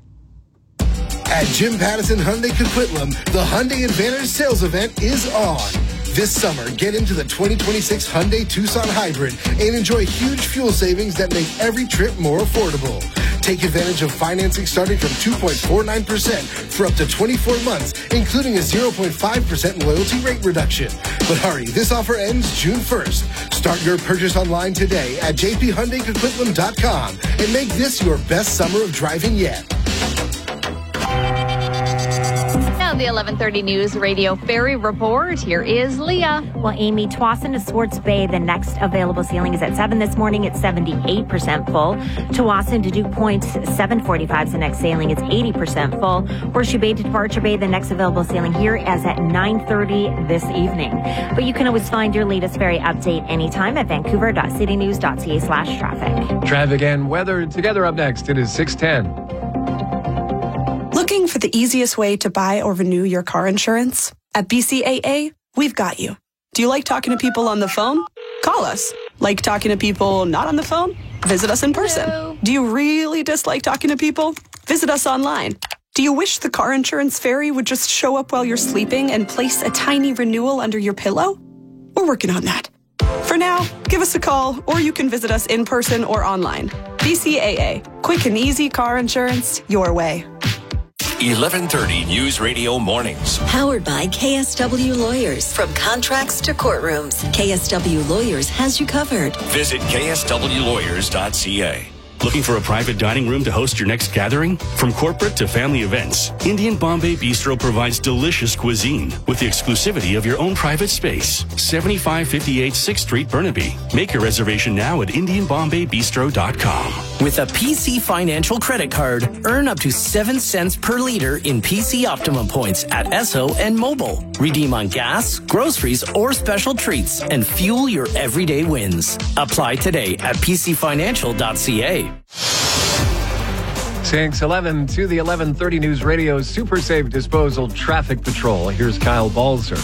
At Jim Pattison Hyundai Coquitlam, the Hyundai Advantage sales event is on. This summer, get into the 2026 Hyundai Tucson Hybrid and enjoy huge fuel savings that make every trip more affordable. Take advantage of financing starting from 2.49% for up to 24 months, including a 0.5% loyalty rate reduction. But hurry, this offer ends June 1st. Start your purchase online today at jphyundaicoquitlam.com and make this your best summer of driving yet.
The 11:30 News Radio Ferry Report. Here is Leah.
Well, Amy, Tsawwassen to Swartz Bay, the next available sailing is at 7 this morning. It's 78% full. Tsawwassen to Duke Point, 7:45 is the next sailing. It's 80% full. Horseshoe Bay to Departure Bay, the next available sailing here is at 9:30 this evening. But you can always find your latest ferry update anytime at vancouver.citynews.ca/traffic.
Traffic and weather together up next. It is 6:10.
Looking for the easiest way to buy or renew your car insurance? At BCAA, we've got you. Do you like talking to people on the phone? Call us. Like talking to people not on the phone? Visit us in person. Hello. Do you really dislike talking to people? Visit us online. Do you wish the car insurance fairy would just show up while you're sleeping and place a tiny renewal under your pillow? We're working on that. For For now, give us a call, or you can visit us in person or online. BCAA. Quick and easy car insurance your way.
11:30 News Radio Mornings.
Powered by KSW Lawyers. From contracts to courtrooms, KSW Lawyers has you covered.
Visit kswlawyers.ca.
Looking for a private dining room to host your next gathering? From corporate to family events, Indian Bombay Bistro provides delicious cuisine with the exclusivity of your own private space. 7558 6th Street, Burnaby. Make your reservation now at IndianBombayBistro.com.
With a PC Financial credit card, earn up to 7 cents per liter in PC Optimum points at Esso and Mobile. Redeem on gas, groceries, or special treats and fuel your everyday wins. Apply today at PCFinancial.ca.
6:11 to the 11:30 News Radio Super Safe Disposal Traffic Patrol. Here's Kyle Balzer.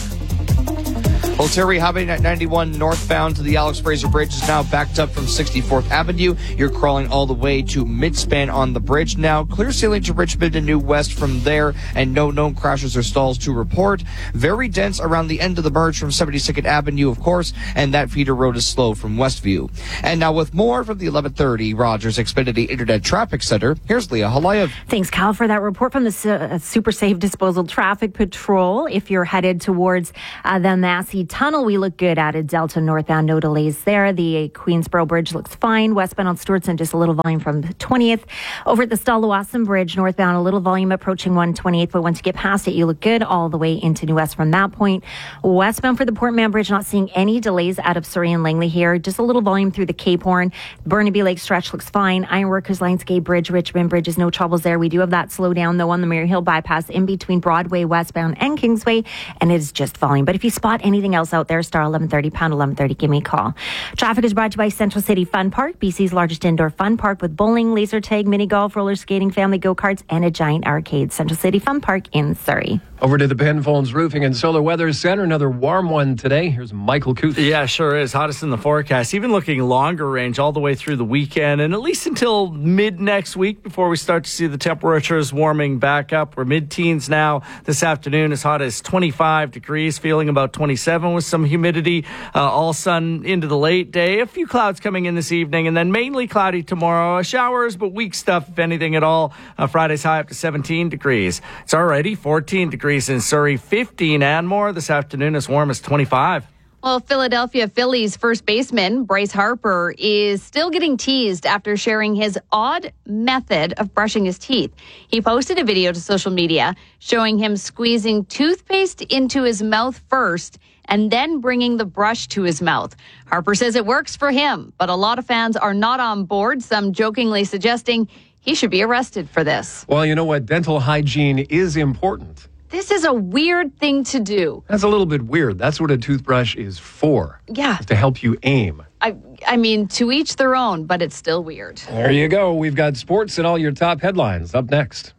Well, Terry, Highway 91 northbound to the Alex Fraser Bridge is now backed up from 64th Avenue. You're crawling all the way to Midspan on the bridge now. Clear sailing to Richmond and New West from there, and no known crashes or stalls to report. Very dense around the end of the merge from 72nd Avenue, of course, and that feeder road is slow from Westview. And now with more from the 11:30 Rogers Xfinity Internet Traffic Center, here's Leah Halayev.
Thanks, Kyle, for that report from the Super Safe Disposal Traffic Patrol. If you're headed towards the Massey Tunnel, we look good out of Delta northbound. No delays there. The Queensboro Bridge looks fine. Westbound on Stewartson, just a little volume from the 20th. Over at the Stallawasam Bridge, northbound, a little volume approaching 128th, but once you get past it, you look good all the way into New West from that point. Westbound for the Port Mann Bridge, not seeing any delays out of Surrey and Langley here. Just a little volume through the Cape Horn. Burnaby Lake stretch looks fine. Ironworkers, Lionsgate Bridge, Richmond Bridges, no troubles there. We do have that slowdown, though, on the Mary Hill bypass in between Broadway, westbound, and Kingsway, and it is just volume. But if you spot anything else out there, star 1130, pound 1130, give me a call. Traffic is brought to you by Central City Fun Park, BC's largest indoor fun park with bowling, laser tag, mini golf, roller skating, family go-karts, and a giant arcade. Central City Fun Park in Surrey.
Over to the Penfolds Roofing and Solar Weather Center. Another warm one today. Here's Michael Kuth.
Yeah, sure is. Hottest in the forecast. Even looking longer range all the way through the weekend and at least until mid next week before we start to see the temperatures warming back up. We're mid-teens now. This afternoon as hot as 25 degrees, feeling about 27 with some humidity. All sun into the late day. A few clouds coming in this evening and then mainly cloudy tomorrow. Showers, but weak stuff, if anything at all. Friday's high up to 17 degrees. It's already 14 degrees in Surrey, 15 and more. This afternoon as warm as 25.
Well, Philadelphia Phillies first baseman Bryce Harper is still getting teased after sharing his odd method of brushing his teeth. He posted a video to social media showing him squeezing toothpaste into his mouth first and then bringing the brush to his mouth. Harper says it works for him, but a lot of fans are not on board, some jokingly suggesting he should be arrested for this.
Well, you know what? Dental hygiene is important.
This is a weird thing to do.
That's a little bit weird. That's what a toothbrush is for.
Yeah.
To help you aim.
I mean, to each their own, but it's still weird.
There you go. We've got sports and all your top headlines up next.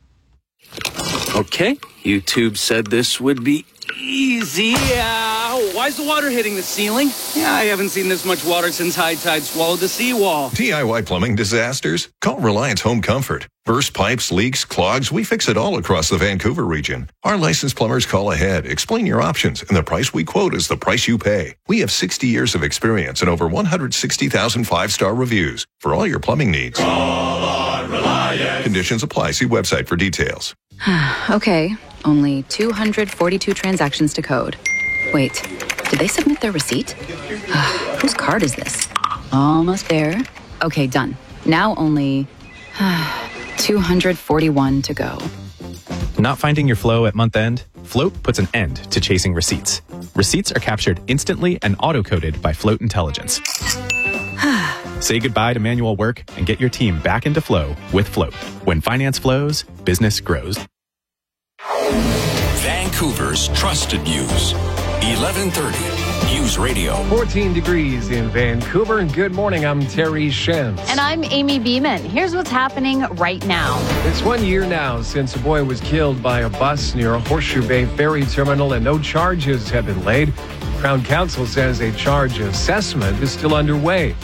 Okay, YouTube said this would be easy. Why's the water hitting the ceiling? Yeah, I haven't seen this much water since high tide swallowed the seawall.
DIY plumbing disasters? Call Reliance Home Comfort. Burst pipes, leaks, clogs, we fix it all across the Vancouver region. Our licensed plumbers call ahead, explain your options, and the price we quote is the price you pay. We have 60 years of experience and over 160,000 five-star reviews for all your plumbing needs.
Call on Reliance.
Conditions apply. See website for details.
Okay, only 242 transactions to code. Wait, did they submit their receipt? Whose card is this? Almost there. Okay, done. Now only 241 to go.
Not finding your flow at month end? Float puts an end to chasing receipts. Receipts are captured instantly and auto-coded by Float Intelligence. Say goodbye to manual work and get your team back into flow with Float. When finance flows, business grows.
Vancouver's trusted news. 1130 News Radio.
14 degrees in Vancouver. Good morning. I'm Terry Shenz.
And I'm Amy Beeman. Here's what's happening right now.
It's 1 year now since a boy was killed by a bus near a Horseshoe Bay ferry terminal, and no charges have been laid. Crown Counsel says a charge assessment is still underway.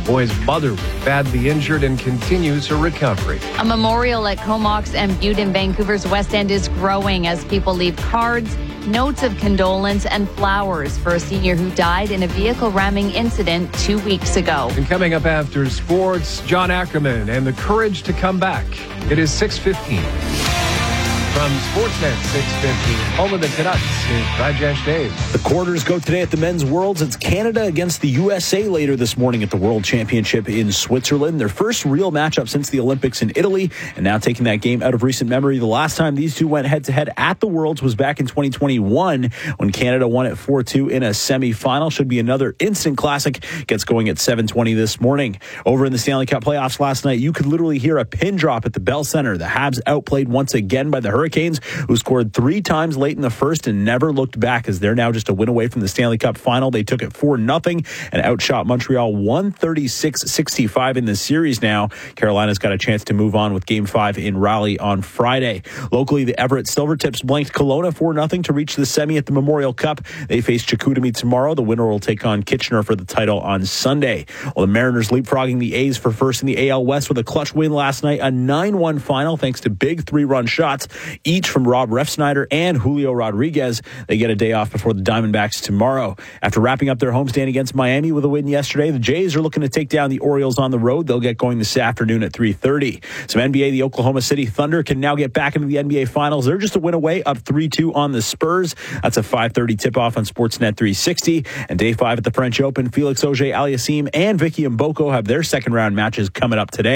boy's mother was badly injured and continues her recovery.
A memorial at Comox and Butte in Vancouver's West End is growing as people leave cards, notes of condolence, and flowers for a senior who died in a vehicle ramming incident 2 weeks ago.
And coming up after sports, John Ackerman and the courage to come back. It is 6:15. From Sportsnet 650, home of the Canucks, is Rajesh Dave.
The quarters go today at the Men's Worlds. It's Canada against the USA later this morning at the World Championship in Switzerland. Their first real matchup since the Olympics in Italy, and now taking that game out of recent memory. The last time these two went head-to-head at the Worlds was back in 2021 when Canada won it 4-2 in a semifinal. Should be another instant classic. Gets going at 7:20 this morning. Over in the Stanley Cup playoffs last night, you could literally hear a pin drop at the Bell Center. The Habs outplayed once again by the Hurricanes, who scored 3 times late in the first and never looked back, as they're now just a win away from the Stanley Cup final. They took it 4-0 and outshot Montreal 136-65 in the series now. Carolina's got a chance to move on with Game 5 in Raleigh on Friday. Locally, the Everett Silvertips blanked Kelowna 4-0 to reach the semi at the Memorial Cup. They face Chicoutimi tomorrow. The winner will take on Kitchener for the title on Sunday. Well, the Mariners leapfrogging the A's for first in the AL West with a clutch win last night, a 9-1 final thanks to big 3-run shots, each from Rob Refsnyder and Julio Rodriguez. They get a day off before the Diamondbacks tomorrow. After wrapping up their homestand against Miami with a win yesterday, the Jays are looking to take down the Orioles on the road. They'll get going this afternoon at 3:30. Some NBA, the Oklahoma City Thunder can now get back into the NBA Finals. They're just a win away, up 3-2 on the Spurs. That's a 5:30 tip-off on Sportsnet 360. And day 5 at the French Open, Felix Auger-Aliassime and Vicky Mboko have their second-round matches coming up today.